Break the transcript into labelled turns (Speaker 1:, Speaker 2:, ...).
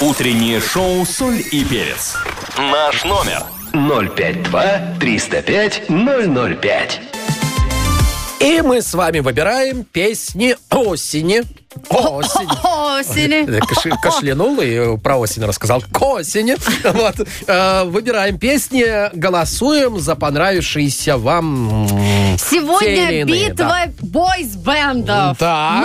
Speaker 1: Утреннее шоу «Соль и перец». Наш номер
Speaker 2: 052-305-005.
Speaker 3: И мы с вами выбираем песни осени.
Speaker 4: Осени.
Speaker 3: Кашлянул и про осень рассказал. К осени. Вот. Выбираем песни, голосуем за понравившиеся вам
Speaker 4: Сегодня
Speaker 3: те или иные,
Speaker 4: битва бойс-бендов.
Speaker 3: Да.